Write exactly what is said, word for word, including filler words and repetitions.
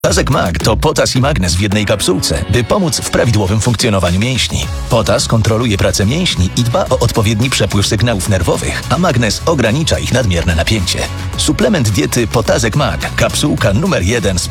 Potazek Mag to potas i magnez w jednej kapsułce, by pomóc w prawidłowym funkcjonowaniu mięśni. Potas kontroluje pracę mięśni i dba o odpowiedni przepływ sygnałów nerwowych, a magnez ogranicza ich nadmierne napięcie. Suplement diety Potazek Mag, kapsułka numer jeden z